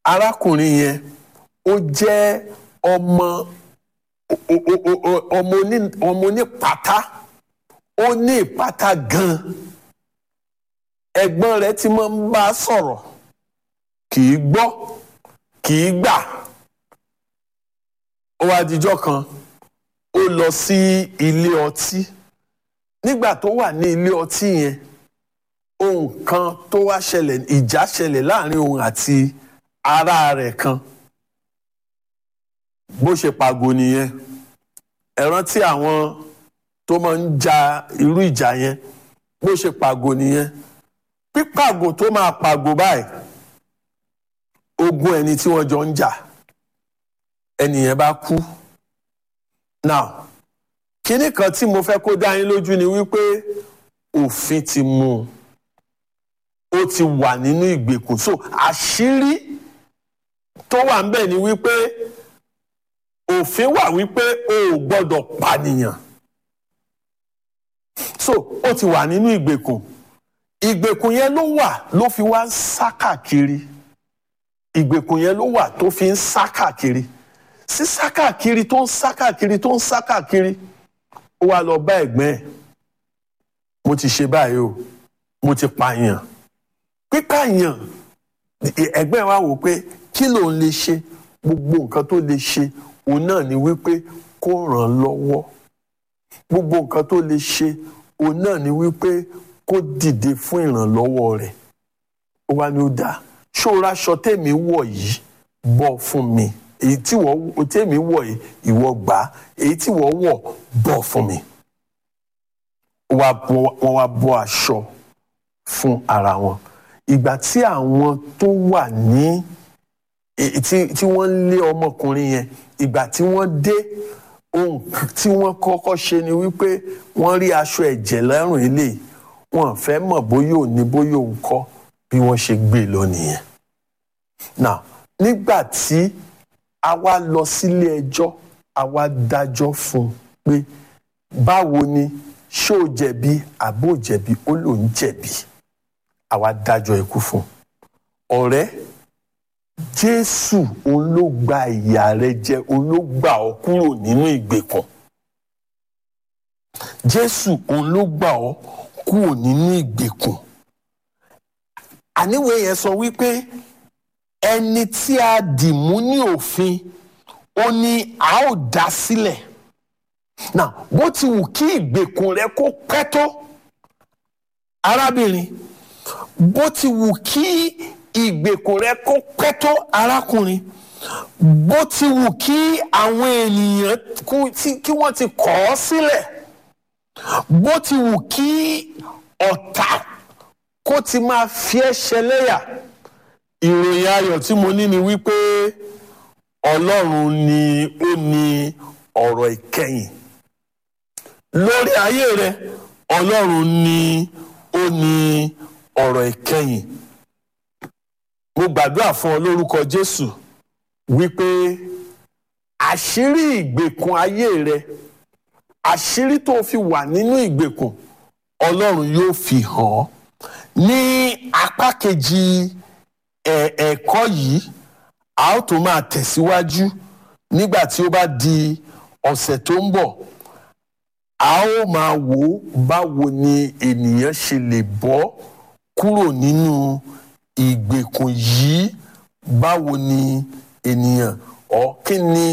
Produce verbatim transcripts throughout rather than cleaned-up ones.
arákùnrin yẹn ó jẹ́ ọmọ ọmọ ní ọmọ ní pátá, ó ní ìpátá gan. Ẹ̀gbọ́n rẹ̀ tí máa ń bá a sọ̀rọ̀ kì í gbọ́, kì í gbà. Ó wá dijọ́ kan ó lọ sí ilé ọtí. Nígbà tó wà ní ilé ọtí yẹn, ohun kan tó wá ṣẹlẹ̀, ìjà ṣẹlẹ̀ láàrin òun àti ará rẹ̀ kan. Bó ṣe pàgò nìyẹn. Ẹ rántí àwọn tó máa ń ja irú ìjà yẹn, bó ṣe pàgò nìyẹn. Pípàgò tó máa pàgò báyìí, ogún ẹni tí wọ́n jọ ń jà, ẹni yẹn bá kú. Now, kíní kan tí mo fẹ́ kó dá yín lójú ni wípé òfin ti mú un, ó ti wà nínú ìgbèkùn. So àṣírí tó wà ń bẹ̀ ni wípé òfin wà wípé o ò gbọ́dọ̀ pànìyàn. So ó ti wà nínú ìgbèkùn. Ìgbèkùn yẹn ló wà ló fi wá ń sá káàkiri. Ìgbèkùn yẹn ló wà tó fi ń sá káàkiri. Sí sá káàkiri tó ń sá káàkiri tó ń sá káàkiri. Ó wá lọ bá ẹ̀gbọ́n ẹ̀. Mo ti ṣe báyìí o, mo ti pààyàn. Pípààyàn, ẹ̀gbọ́n ẹ̀ wá wò pé kí ló ń lè ṣe? Gbogbo nǹkan tó lè ṣe òun náà ni wípé kó ràn lọ́wọ́. Gbogbo nǹkan tó lè ṣe òun náà ni wípé kó dìde fún ìrànlọ́wọ́ rẹ̀. Ó wá ní ó dáa, ṣó raṣọ tèmi wọ̀ yìí bọ́ fún mi. Èyí tí wọ́n tèmi wọ̀ yìí ìwọ gbà, èyí tí wọ́n wọ̀ bọ́ fún mi. Wọ́n wá bọ́ aṣọ fún ara wọn. Ìgbà tí àwọn tó wà ní tí wọ́n lé ọmọkùnrin yẹn, ìgbà tí wọ́n dé, ohun tí wọ́n kọ́kọ́ ṣe ni wípé wọ́n rí aṣọ ẹ̀jẹ̀ lẹ́rùn eléyìí. Wọ́n fẹ́ mọ̀ bóyá òní bóyá òun kọ́, bí wọ́n ṣe gbé lọ nìyẹn. Now, nígbà tí a wá lọ sílé ẹjọ́, a wá dájọ́ fún un pé báwo ni, ṣé ó jẹ̀bi àbó jẹ̀bi? Ó lóun jẹ̀bi. A wá dájọ́ ikú fún un. Ọ̀rẹ́, Jésù òun ló gba ìyà rẹ jẹ, òun ló gbà ọ́ kúrò nínú ìgbèkùn. Jésù òun ló gbà ọ́ kúrò nínú ìgbèkùn. Àníwèé yẹn sọ wípé ẹni tí a dì mú ní òfin, ó ní a ó dá sílẹ̀. Now, bó ti wù kí ìgbèkùn rẹ kó pẹ́ tó, arábìnrin, bó ti wù kí ìgbèkùn rẹ kó pẹ́ tó, arákùnrin, bó ti wù kí àwọn ènìyàn kí wọ́n ti kọ̀ ọ́ sílẹ̀, bó ti wù kí ọ̀tá kó ti máa fi ẹ́ ṣẹlẹ́yà, ìròyìn ayọ̀ tí mo ní ni wípé Ọlọ́run ni ó ní ọ̀rọ̀ ìkẹyìn lórí ayé rẹ. Ọlọ́run ni ó ní ọ̀rọ̀ ìkẹyìn. Mo gbàdúrà fún ọ lórúkọ Jésù wípé àṣírí ìgbèkùn ayé rẹ, àṣírí tó fi wà nínú ìgbèkùn, Ọlọ́run yóò fi hàn ọ́. Ní apá kejì ẹ̀kọ́ yìí, a ó tún máa tẹ̀síwájú nígbà tí ó bá di ọ̀sẹ̀ tó ń bọ̀. A ó máa wò ó báwo ni ènìyàn ṣe lè bọ́ kúrò nínú ìgbèkùn yìí. Báwo ni ènìyàn, ọ̀ kí ni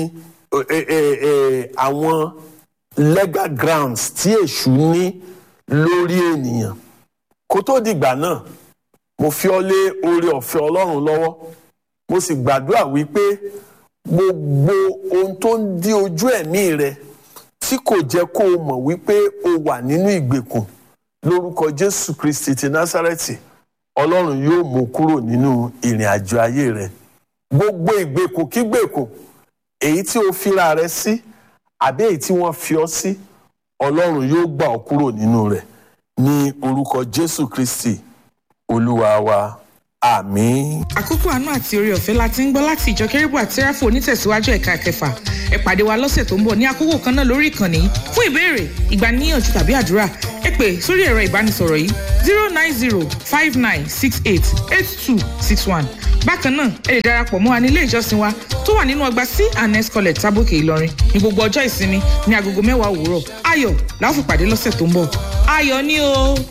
àwọn legal grounds tí èṣù ní lórí ènìyàn. Kó tó dìgbà náà, mo fi ọ́ lé oore ọ̀fẹ́ Ọlọ́run lọ́wọ́. Mo sì gbàdúrà wípé gbogbo ohun tó ń dí ojú ẹ̀mí rẹ tí kò jẹ́ kó o mọ̀ wípé o wà nínú ìgbèkùn, lórúkọ Jésù Kristi ti Násárẹ́tì, Ọlọ́run yóò mú kúrò nínú ìrìn àjò ayé rẹ. Gbogbo ìgbèkùn kígbèkùn èyí tí o fira rẹ sí àbí èyí tí wọ́n fi ọ́ sí, Ọlọ́run yóò gbà ọ́ kúrò nínú rẹ̀ ní orúkọ Jésù Kristi Olúwa wa. Àmín. Àkókò àánú àti oore ọ̀fẹ́ la ti ń gbọ́ láti ìjọ Kérúbù àti Séráfù onítẹ̀síwájú ẹ̀ka kẹfà. Ẹ pàdé wa lọ́sẹ̀ tó ń bọ̀ ní àkókò kan náà lórí ìkànnì. Fún ìbéèrè, ìgbaniníyànjú tàbí àdúrà, ẹ pè sórí ẹ̀rọ ìbánisọ̀rọ̀ yìí zero nine zero five nine six eight eight two six one. Bákan náà, ẹ lè darapọ̀ mọ́ wa ní ilé ìjọsìn wa tó wà nínú ọgbà C and S College Tábòkè Ìlọrin ní gbogbo ọjọ́ ìsinmi ní agogo mẹ́wàá òwúrọ̀. Ayọ̀ la ó fi pàdé lọ́sẹ̀ tó ń bọ̀. Ayọ̀ ni o.